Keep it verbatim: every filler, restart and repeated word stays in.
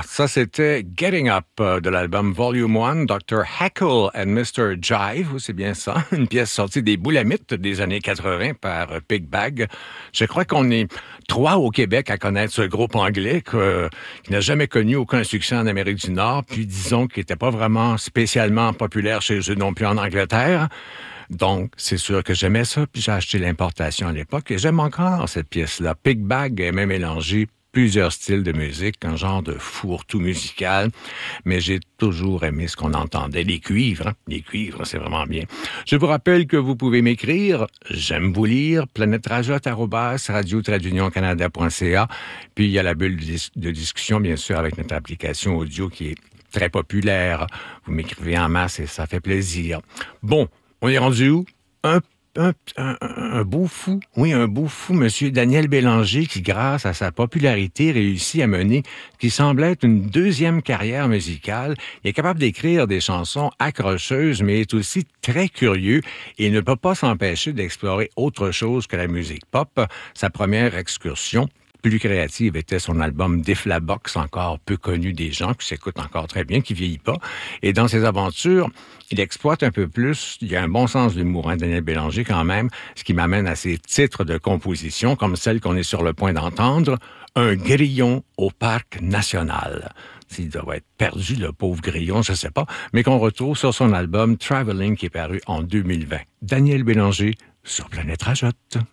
ça c'était Getting Up euh, de l'album Volume un, docteur Hackle and mister Jive, c'est bien ça, une pièce sortie des Boulamites des années quatre-vingts par euh, Big Bag. Je crois qu'on est trois au Québec à connaître ce groupe anglais que, euh, qui n'a jamais connu aucun succès en Amérique du Nord, puis disons qu'il n'était pas vraiment spécialement populaire chez eux non plus en Angleterre. Donc, c'est sûr que j'aimais ça, puis j'ai acheté l'importation à l'époque, et j'aime encore cette pièce-là. Big Bag aimait mélanger plusieurs styles de musique, un genre de fourre-tout musical, mais j'ai toujours aimé ce qu'on entendait. Les cuivres, hein? Les cuivres, c'est vraiment bien. Je vous rappelle que vous pouvez m'écrire, j'aime vous lire, planète-rajotte arobase radio tiret union canada point c a, puis il y a la bulle de, dis- de discussion, bien sûr, avec notre application audio qui est très populaire. Vous m'écrivez en masse et ça fait plaisir. Bon, on est rendu où? Un Un, un, un beau fou, oui, un beau fou, Monsieur Daniel Bélanger, qui, grâce à sa popularité, réussit à mener ce qui semble être une deuxième carrière musicale. Il est capable d'écrire des chansons accrocheuses, mais est aussi très curieux et ne peut pas s'empêcher d'explorer autre chose que la musique pop. Sa première excursion plus créative était son album Deflabox, encore peu connu des gens, qui s'écoute encore très bien, qui vieillit pas. Et dans ses aventures, il exploite un peu plus, il y a un bon sens d'humour, hein, Daniel Bélanger quand même, ce qui m'amène à ses titres de composition, comme celle qu'on est sur le point d'entendre, Un grillon au parc national. Il doit être perdu, le pauvre grillon, je sais pas, mais qu'on retrouve sur son album Traveling, qui est paru en deux mille vingt. Daniel Bélanger, sur Planète Rajotte.